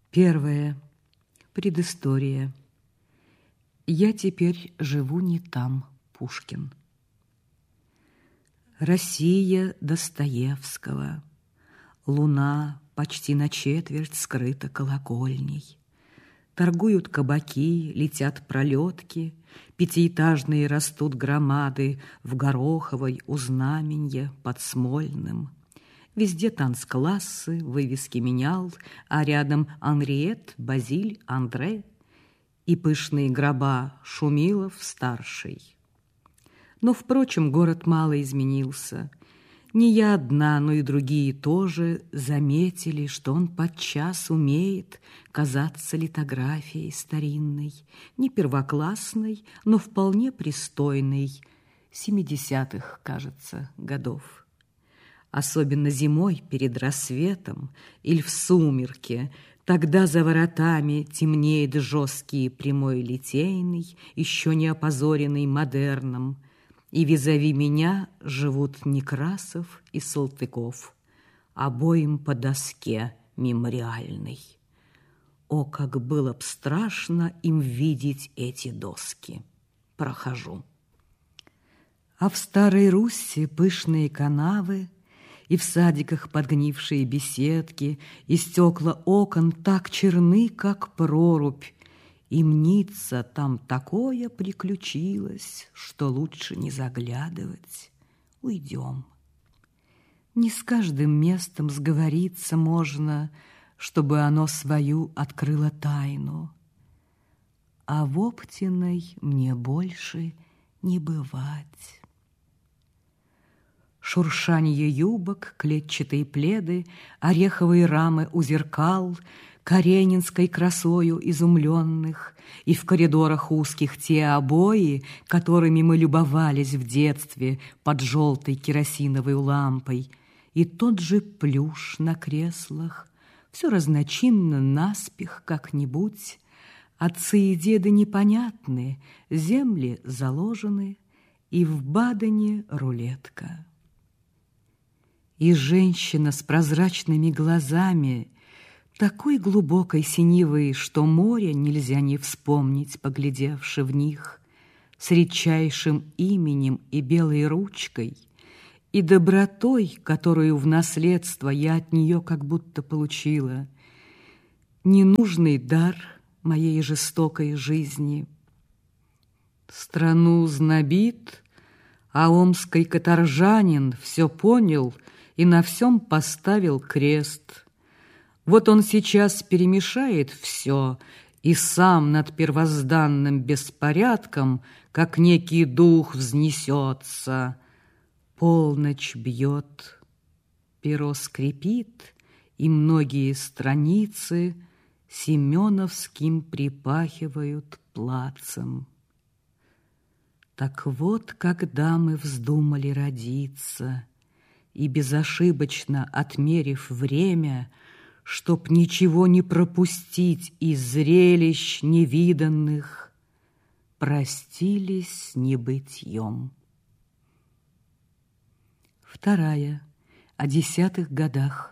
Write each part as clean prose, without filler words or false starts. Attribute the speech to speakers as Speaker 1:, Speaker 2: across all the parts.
Speaker 1: Первое. Предыстория. Я теперь живу не там, Пушкин. Россия Достоевского. Луна почти на четверть скрыта колокольней. Торгуют кабаки, летят пролетки, пятиэтажные растут громады в Гороховой у Знаменья под Смольным. Везде танцклассы, вывески менял, а рядом Анриет, Базиль, Андре и пышные гроба Шумилов-старший. Но, впрочем, город мало изменился. Не я одна, но и другие тоже заметили, что он подчас умеет казаться литографией старинной, не первоклассной, но вполне пристойной, 70-х, кажется, годов. Особенно зимой перед рассветом или в сумерке, тогда за воротами темнеет жесткий прямой Литейный, еще не опозоренный модерном, и визави меня живут Некрасов и Салтыков, обоим по доске мемориальной. О, как было б страшно им видеть эти доски! Прохожу. А в Старой Русси пышные канавы, и в садиках подгнившие беседки, и стекла окон так черны, как прорубь, и мнится, там такое приключилось, что лучше не заглядывать. Уйдем. Не с каждым местом сговориться можно, чтобы оно свою открыло тайну. А в Оптиной мне больше не бывать. Шуршанье юбок, клетчатые пледы, ореховые рамы у зеркал, каренинской красою изумленных, и в коридорах узких те обои, которыми мы любовались в детстве под желтой керосиновой лампой, и тот же плюш на креслах, все разночинно наспех как-нибудь, отцы и деды непонятны, земли заложены, и в Бадене рулетка. И женщина с прозрачными глазами, такой глубокой синевой, что море нельзя не вспомнить, поглядевши в них, с редчайшим именем и белой ручкой, и добротой, которую в наследство я от нее как будто получила, ненужный дар моей жестокой жизни. Страну знобит, а омский каторжанин все понял и на всем поставил крест. Вот он сейчас перемешает все и сам над первозданным беспорядком, как некий дух, взнесется. Полночь бьет, перо скрипит, и многие страницы семеновским припахивают плацем. Так вот, когда мы вздумали родиться, и безошибочно отмерив время, чтоб ничего не пропустить из зрелищ невиданных, простились с небытьем. Вторая. О 10-х годах.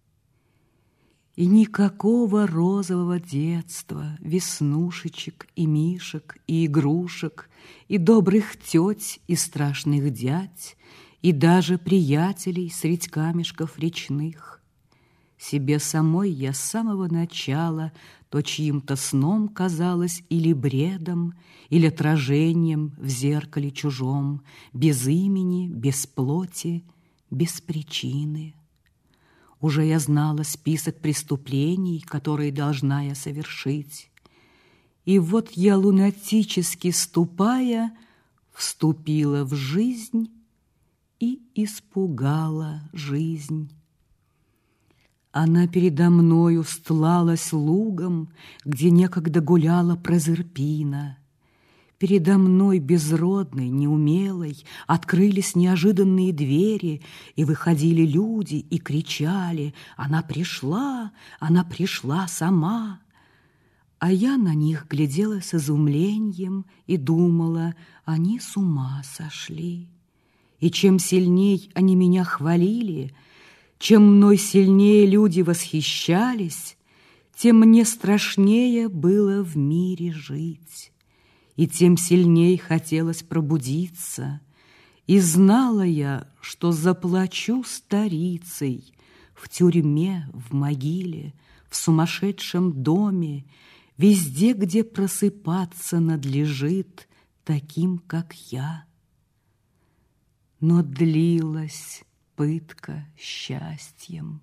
Speaker 1: И никакого розового детства, веснушечек и мишек, и игрушек, и добрых теть, и страшных дядь, и даже приятелей средь камешков речных. Себе самой я с самого начала то чьим-то сном казалось или бредом, или отражением в зеркале чужом, без имени, без плоти, без причины. Уже я знала список преступлений, которые должна я совершить. И вот я, лунатически ступая, вступила в жизнь и испугала жизнь. Она передо мною стлалась лугом, где некогда гуляла Прозерпина. Передо мной, безродной, неумелой, открылись неожиданные двери, и выходили люди и кричали: она пришла сама!» А я на них глядела с изумлением и думала: они с ума сошли. И чем сильней они меня хвалили, чем мной сильнее люди восхищались, тем мне страшнее было в мире жить, и тем сильней хотелось пробудиться. И знала я, что заплачу старицей в тюрьме, в могиле, в сумасшедшем доме, везде, где просыпаться надлежит таким, как я. Но длилась пытка счастьем.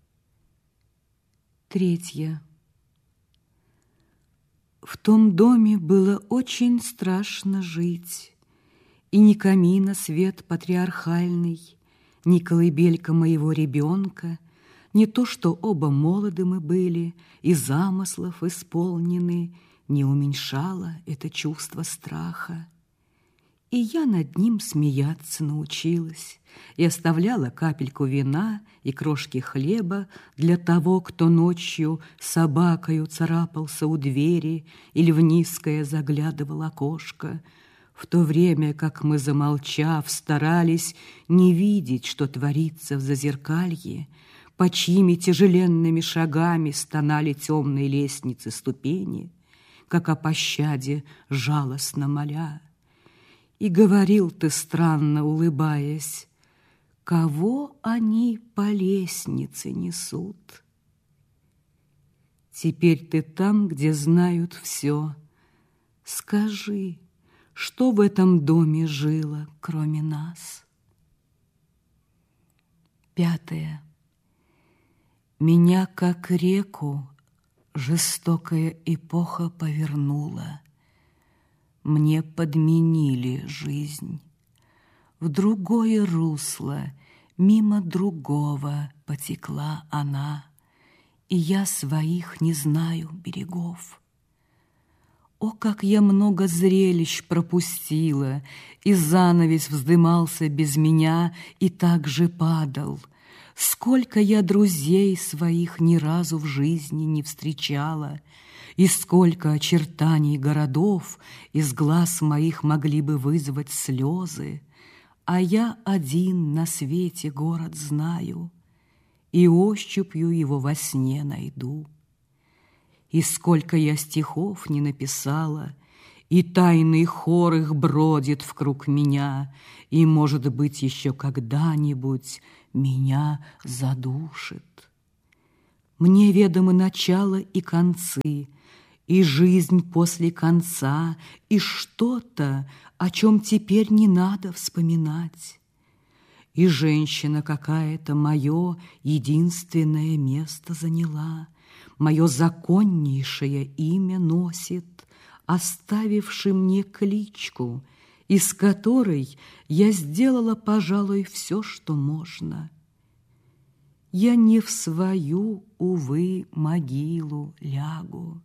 Speaker 1: 3. В том доме было очень страшно жить, и ни камина свет патриархальный, ни колыбелька моего ребенка, не то, что оба молоды мы были и замыслов исполнены, не уменьшало это чувство страха. И я над ним смеяться научилась и оставляла капельку вина и крошки хлеба для того, кто ночью собакою царапался у двери или в низкое заглядывал окошко, в то время как мы, замолчав, старались не видеть, что творится в зазеркалье, по чьими тяжеленными шагами стонали темные лестницы ступени, как о пощаде жалостно моля. И говорил ты, странно улыбаясь: кого они по лестнице несут? Теперь ты там, где знают все. Скажи, что в этом доме жило, кроме нас? 5. Меня, как реку, жестокая эпоха повернула. Мне подменили жизнь. В другое русло, мимо другого потекла она, и я своих не знаю берегов. О, как я много зрелищ пропустила, и занавес вздымался без меня и так же падал. Сколько я друзей своих ни разу в жизни не встречала, и сколько очертаний городов из глаз моих могли бы вызвать слезы, а я один на свете город знаю, и ощупью его во сне найду. И сколько я стихов не написала, и тайный хор их бродит вкруг меня, и, может быть, еще когда-нибудь меня задушит. Мне ведомы начало и концы, и жизнь после конца, и что-то, о чем теперь не надо вспоминать. И женщина какая-то мое единственное место заняла, мое законнейшее имя носит, оставивши мне кличку, из которой я сделала, пожалуй, все, что можно. Я не в свою, увы, могилу лягу,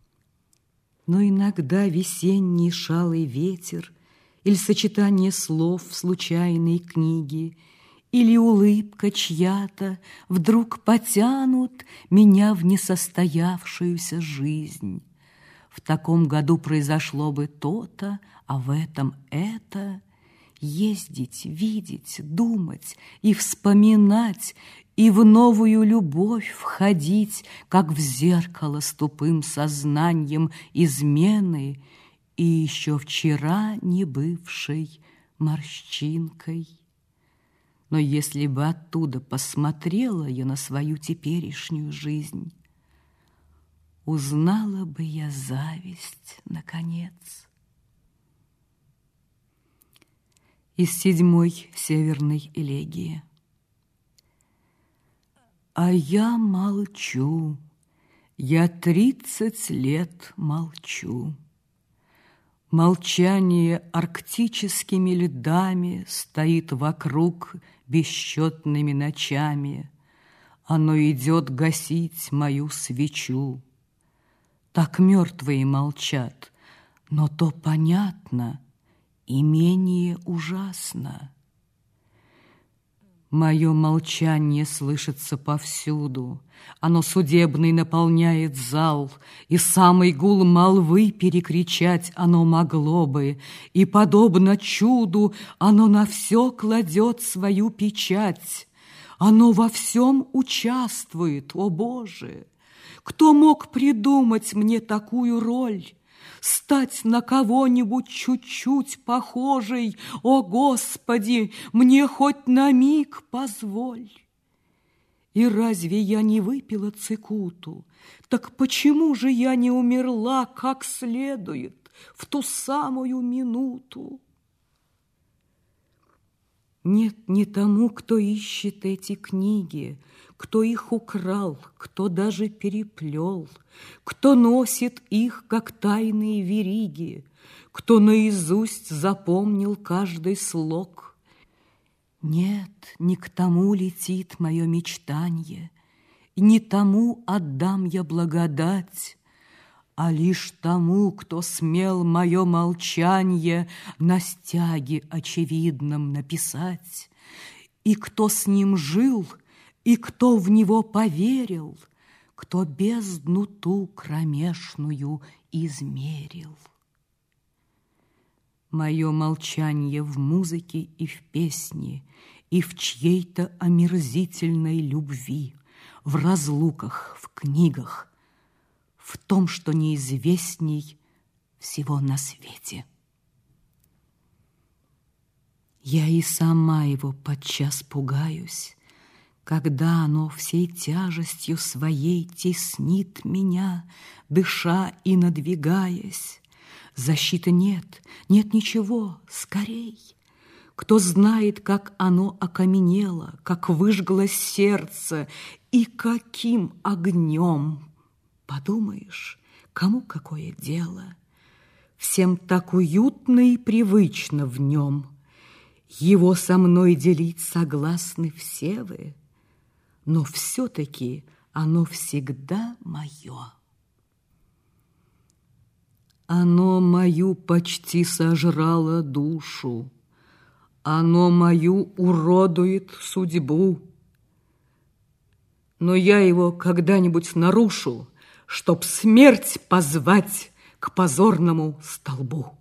Speaker 1: но иногда весенний шалый ветер или сочетание слов в случайной книге или улыбка чья-то вдруг потянут меня в несостоявшуюся жизнь. В таком году произошло бы то-то, а в этом это. Ездить, видеть, думать и вспоминать, и в новую любовь входить, как в зеркало с тупым сознанием измены и еще вчера не бывшей морщинкой. Но если бы оттуда посмотрела я на свою теперешнюю жизнь, узнала бы я зависть, наконец. Из 7 северной элегии. А я молчу, я 30 лет молчу. Молчание арктическими льдами стоит вокруг бесчетными ночами. Оно идет гасить мою свечу. Так мертвые молчат, но то понятно и менее ужасно. Мое молчание слышится повсюду, оно судебный наполняет зал, и самый гул молвы перекричать оно могло бы, и, подобно чуду, оно на все кладет свою печать. Оно во всем участвует, о Боже! Кто мог придумать мне такую роль? Стать на кого-нибудь чуть-чуть похожей? О, Господи, мне хоть на миг позволь. И разве я не выпила цикуту? Так почему же я не умерла как следует в ту самую минуту? Нет, не тому, кто ищет эти книги, кто их украл, кто даже переплел, кто носит их, как тайные вериги, кто наизусть запомнил каждый слог. Нет, не к тому летит мое мечтанье, и не тому отдам я благодать, а лишь тому, кто смел мое молчанье на стяге очевидном написать, и кто с ним жил, и кто в него поверил, кто бездну ту кромешную измерил. Мое молчанье в музыке и в песне, и в чьей-то омерзительной любви, в разлуках, в книгах, в том, что неизвестней всего на свете. Я и сама его подчас пугаюсь, когда оно всей тяжестью своей теснит меня, дыша и надвигаясь. Защиты нет, нет ничего, скорей. Кто знает, как оно окаменело, как выжглось сердце и каким огнем. Подумаешь, кому какое дело? Всем так уютно и привычно в нем. Его со мной делить согласны все вы, но все-таки оно всегда мое. Оно мою почти сожрало душу, оно мою уродует судьбу, но я его когда-нибудь нарушу, чтоб смерть позвать к позорному столбу.